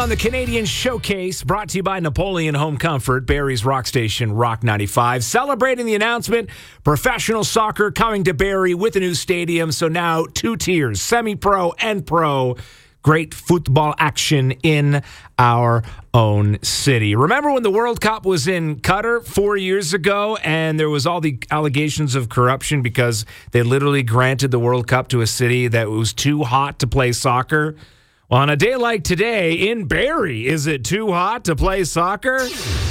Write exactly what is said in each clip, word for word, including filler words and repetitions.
On the Canadian Showcase, brought to you by Napoleon Home Comfort, Barrie's Rock Station, Rock ninety-five. Celebrating the announcement, professional soccer coming to Barrie with a new stadium. So now two tiers, semi-pro and pro. Great football action in our own city. Remember when the World Cup was in Qatar four years ago and there was all the allegations of corruption because they literally granted the World Cup to a city that was too hot to play soccer? Well, on a day like today in Barrie, is it too hot to play soccer?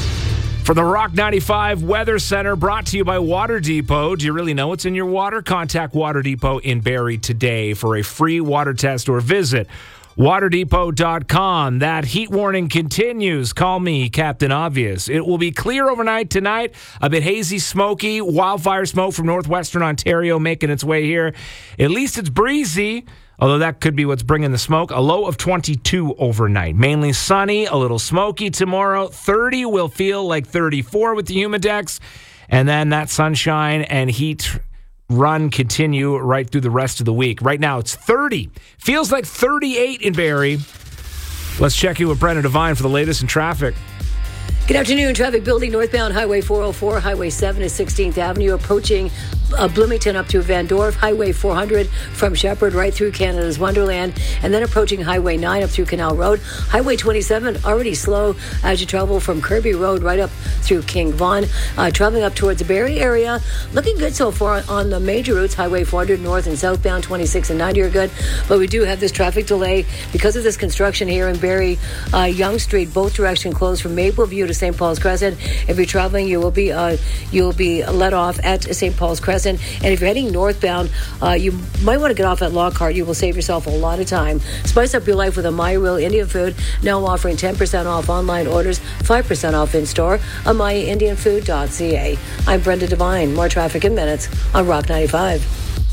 For the Rock ninety-five Weather Center, brought to you by Water Depot. Do you really know what's in your water? Contact Water Depot in Barrie today for a free water test or visit water depot dot com. That heat warning continues. Call me, Captain Obvious. It will be clear overnight tonight. A bit hazy, smoky, wildfire smoke from northwestern Ontario making its way here. At least it's breezy, although that could be what's bringing the smoke. A low of twenty-two overnight. Mainly sunny, a little smoky tomorrow. thirty will feel like thirty-four with the humidex. And then that sunshine and heat run continue right through the rest of the week. Right now it's thirty. Feels like thirty-eight in Barrie. Let's check in with Brendan Devine for the latest in traffic. Good afternoon. Traffic building northbound Highway four oh four, Highway seven to sixteenth Avenue, approaching uh, Bloomington up through Van Dorp, Highway four hundred from Shepherd right through Canada's Wonderland, and then approaching Highway nine up through Canal Road. Highway twenty-seven already slow as you travel from Kirby Road right up through King Vaughan. Uh, traveling up towards the Barrie area, looking good so far on the major routes. Highway four hundred north and southbound, twenty-six and ninety are good, but we do have this traffic delay because of this construction here in Barrie. Uh, Yonge Street, both directions closed from Mapleview to Saint Paul's Crescent. If you're traveling, you will be uh, you will be let off at Saint Paul's Crescent. And if you're heading northbound, uh, you might want to get off at Lockhart. You will save yourself a lot of time. Spice up your life with a My Real Indian Food, now offering ten percent off online orders, five percent off in store on my indian food dot c a. I'm Brenda Devine. More traffic in minutes on Rock ninety-five.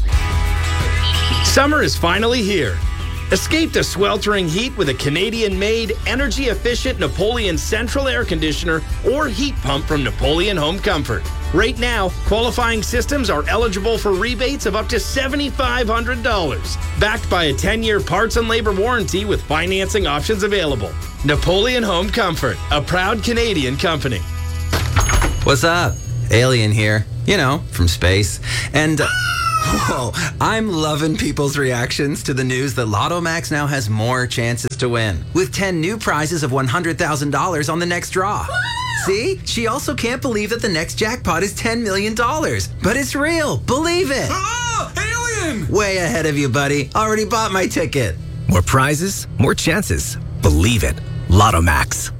Summer is finally here. Escape the sweltering heat with a Canadian-made, energy-efficient Napoleon Central Air Conditioner or heat pump from Napoleon Home Comfort. Right now, qualifying systems are eligible for rebates of up to seven thousand five hundred dollars. Backed by a ten-year parts and labor warranty with financing options available. Napoleon Home Comfort, a proud Canadian company. What's up? Alien here. You know, from space. And... Uh, Whoa, I'm loving people's reactions to the news that Lotto Max now has more chances to win, with ten new prizes of one hundred thousand dollars on the next draw. See? She also can't believe that the next jackpot is ten million dollars. But it's real. Believe it. Ah, alien! Way ahead of you, buddy. Already bought my ticket. More prizes, more chances. Believe it. Lotto Max.